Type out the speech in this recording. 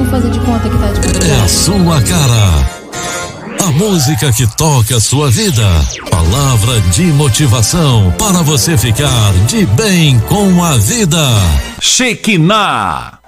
Vamos fazer de conta que tá de madrugada. É a sua cara. A música que toca a sua vida. Palavra de motivação para você ficar de bem com a vida. Shekinah.